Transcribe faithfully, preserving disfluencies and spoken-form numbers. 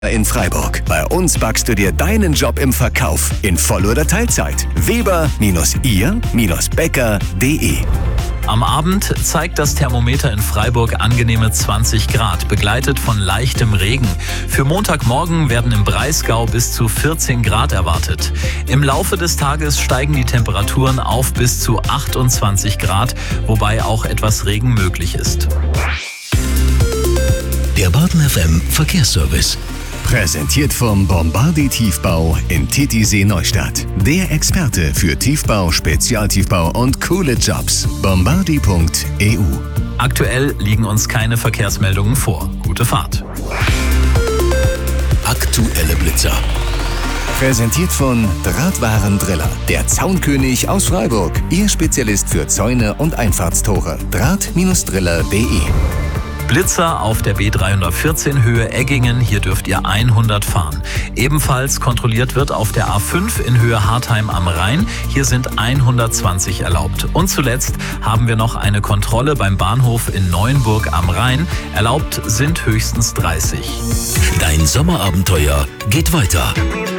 In Freiburg. Bei uns backst du dir deinen Job im Verkauf in Voll- oder Teilzeit. Weber Ihr Bäcker punkt de. Am Abend zeigt das Thermometer in Freiburg angenehme zwanzig Grad, begleitet von leichtem Regen. Für Montagmorgen werden im Breisgau bis zu vierzehn Grad erwartet. Im Laufe des Tages steigen die Temperaturen auf bis zu achtundzwanzig Grad, wobei auch etwas Regen möglich ist. Der Baden F M Verkehrsservice. Präsentiert vom Bombardi Tiefbau in Titisee Neustadt. Der Experte für Tiefbau, Spezialtiefbau und coole Jobs. bombardi punkt e u. Aktuell liegen uns keine Verkehrsmeldungen vor. Gute Fahrt. Aktuelle Blitzer. Präsentiert von Drahtwaren Driller. Der Zaunkönig aus Freiburg. Ihr Spezialist für Zäune und Einfahrtstore. Draht Driller punkt de. Blitzer auf der B dreihundertvierzehn Höhe Eggingen, hier dürft ihr hundert fahren. Ebenfalls kontrolliert wird auf der A fünf in Höhe Hartheim am Rhein, hier sind hundertzwanzig erlaubt. Und zuletzt haben wir noch eine Kontrolle beim Bahnhof in Neuenburg am Rhein, erlaubt sind höchstens dreißig. Dein Sommerabenteuer geht weiter.